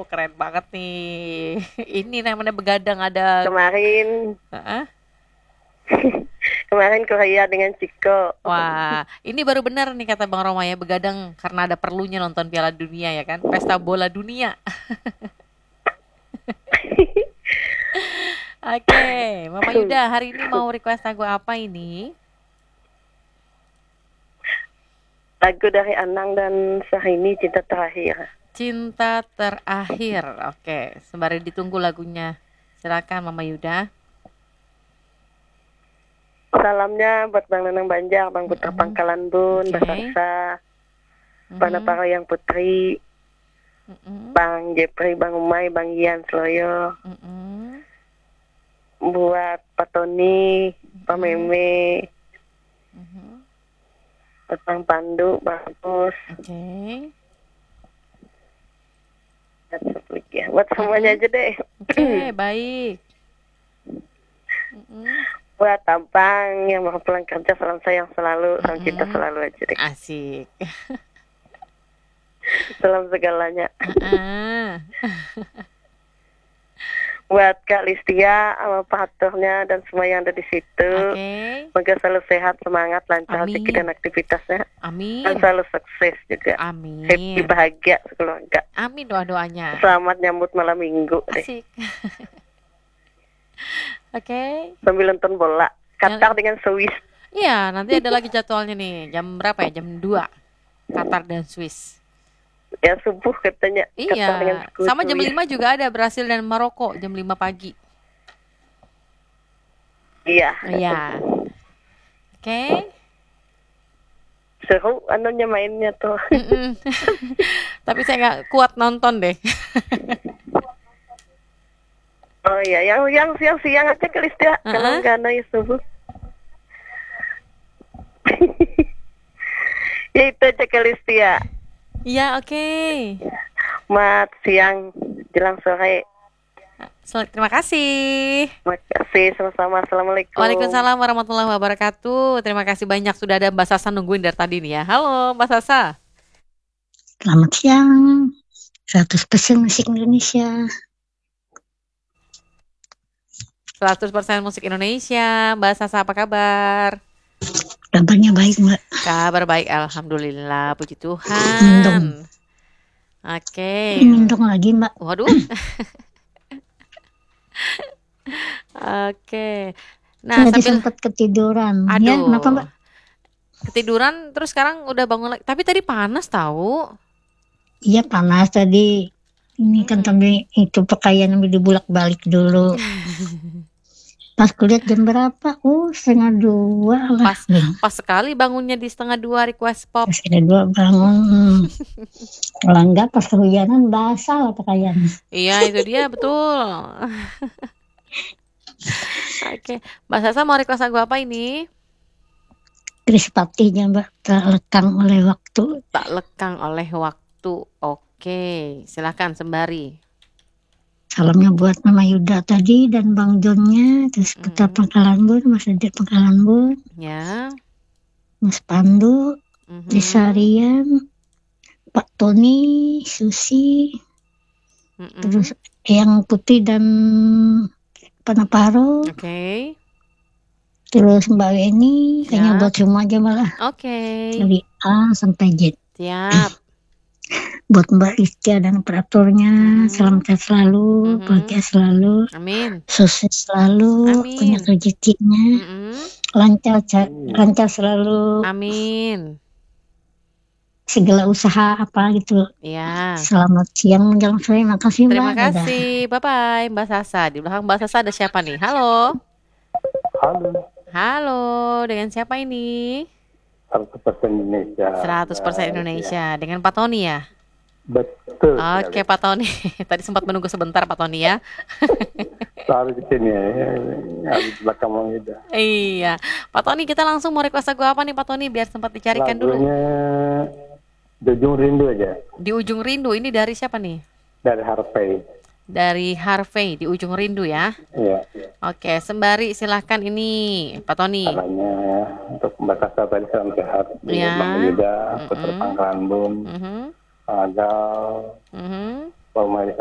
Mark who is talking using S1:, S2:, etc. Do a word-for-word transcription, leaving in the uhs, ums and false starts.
S1: keren banget nih. Ini namanya begadang ada.
S2: Kemarin,
S1: Heeh.
S2: kemarin Korea dengan Ciko.
S1: Wah, ini baru benar nih kata Bang Roma ya, begadang karena ada perlunya nonton Piala Dunia ya kan, pesta bola dunia. Oke, Mama Yuda hari ini mau request lagu apa ini?
S2: Lagu dari Anang dan Syahrini, Cinta Terakhir.
S1: Cinta Terakhir. Oke, sembari ditunggu lagunya. Silakan Mama Yuda.
S2: Salamnya buat Bang Nenang Banjar, Bang Putra
S1: Mm-mm.
S2: Pangkalan Bun,
S1: Oke.
S2: Mbak Sarsa, Bang
S1: Mhm.
S2: Naparayang Putri,
S1: Mm-mm.
S2: Bang Jepri, Bang Umay, Bang Ian Sloyo,
S1: Mm-mm.
S2: buat Pak Tony, Pak
S1: Mm-mm.
S2: Meme,
S1: Mhm.
S2: buat Bang Pandu, Bang Mus,
S1: Oke.
S2: dan sebagainya. Ya. Buat semuanya aja deh.
S1: Oke, baik. Mm-mm.
S2: Buat Tampang yang mau pulang kerja, salam sayang selalu, salam
S1: Mm-mm.
S2: cinta selalu aja deh.
S1: Asik.
S2: Salam segalanya.
S1: Heeh.
S2: Buat Kak Listia sama Pak Haturnya dan semua yang ada di situ.
S1: Oke.
S2: Semoga selalu sehat, semangat, lancar
S1: Amin.
S2: rezeki dan aktivitasnya. Dan
S1: Amin.
S2: selalu sukses juga.
S1: Amin.
S2: Happy, bahagia sekeluarga.
S1: Amin doa-doanya.
S2: Selamat nyambut malam minggu deh.
S1: Asik. Oke.
S2: Sambil nonton bola. Qatar dengan Swiss.
S1: Iya, nanti ada lagi jadwalnya nih. Jam berapa ya? Jam dua. Qatar dan Swiss.
S2: Ya subuh katanya. Qatar dengan
S1: Iya.
S2: Swiss.
S1: Sama jam lima juga ada Brasil dan Maroko. Jam lima pagi.
S2: Iya.
S1: Iya. Oke.
S2: Seru anunya mainnya tuh.
S1: Mm-mm. Tapi saya nggak kuat nonton deh.
S2: Oh iya, yang yang siang-siang aja ke Listia.
S1: Uh-uh.
S2: Kalau enggak ada ya subuh. Ya itu aja ke Listia.
S1: Iya, oke.
S2: Mat siang jelang sore.
S1: Sel- Terima kasih.
S2: Terima kasih sama-sama. Assalamualaikum.
S1: Waalaikumsalam warahmatullahi wabarakatuh. Terima kasih banyak sudah ada Mbak Sasa nungguin dari tadi nih ya. Halo Mbak Sasa.
S3: Selamat siang. seratus persen musik Indonesia.
S1: seratus persen musik Indonesia. Mbak Sasa apa kabar?
S3: Kabarnya baik, Mbak.
S1: Kabar baik, alhamdulillah, puji
S3: Mendung.
S1: Tuhan. Oke.
S3: Mendung lagi, Mbak.
S1: Waduh. Oke. Nah,
S3: Tadi
S1: sambil
S3: sempat ketiduran. Ya,
S1: aduh.
S3: kenapa, Mbak?
S1: Ketiduran terus sekarang udah bangun lagi. Tapi tadi panas tahu.
S3: Iya, panas tadi. Ini kan
S1: Hmm.
S3: tapi itu pakaian ambil dibulak-balik dulu. Pas kulihat jam berapa? Oh, setengah dua lah.
S1: Pas pas sekali bangunnya di setengah dua request pop.
S3: Pas setengah dua bangun. Hmm. Kalau enggak pas kehujanan basah lah pakaian.
S1: Iya, itu dia betul. Oke, Mbak Sasa mau request lagu apa ini?
S3: Krispatihnya, Mbak, tak lekang oleh waktu.
S1: Tak lekang oleh waktu. Oke, silakan sembari.
S3: Salamnya buat Mama Yuda tadi dan Bang Jonnya, terus Putra
S1: Mm-mm.
S3: Pangkalan Bun, Mas Dede Pangkalan Bun,
S1: Ya.
S3: Mas Pandu,
S1: Mhm.
S3: Desa Rian, Pak Tony, Susi,
S1: Mm-mm.
S3: terus Eyang Putih dan Panaparo,
S1: Oke.
S3: terus Mbak Weni, kayaknya
S1: Ya.
S3: buat semua aja malah
S1: Oke.
S3: dari A sampai Z.
S1: Siap.
S3: Buat Mbak Istia dan operatornya,
S1: Mhm.
S3: salam sehat selalu,
S1: Mhm.
S3: bahagia selalu,
S1: Amin.
S3: sukses selalu,
S1: Amin.
S3: banyak rezekinya,
S1: Mm-mm.
S3: lancar ca- lancar selalu
S1: Amin.
S3: segala usaha apa gitu.
S1: Ya.
S3: Selamat siang menjelang sore, makasih Mbak.
S1: Terima
S3: Dadah.
S1: kasih. Bye-bye Mbak Sasa. Di belakang Mbak Sasa ada siapa nih? Halo.
S4: Halo,
S1: Halo, dengan siapa ini?
S4: seratus persen Indonesia.
S1: seratus persen Indonesia. Dengan Pak Tony ya?
S4: Betul.
S1: Oke Pak Tony. Tadi sempat menunggu sebentar Pak Tony ya.
S4: Selalu di sini ya. Habis belakang mau udah.
S1: Iya. Pak Tony, kita langsung mau request lagu apa nih Pak Tony? Biar sempat dicarikan dulu.
S4: Lagunya Jujung Rindu aja.
S1: Di Ujung Rindu. Ini dari siapa nih?
S4: Dari Harvey.
S1: Dari Harvey. Di Ujung Rindu ya.
S4: Iya.
S1: Oke. Sembari silahkan ini Pak Tony.
S4: Caranya untuk Mbak Sasa tadi salam sehat.
S1: Iya.
S4: Bang Yuda, Putra
S1: Mm-mm.
S4: Pangkalan Bun,
S1: Mhm.
S4: Agal,
S1: Mhm.
S4: Pak Umar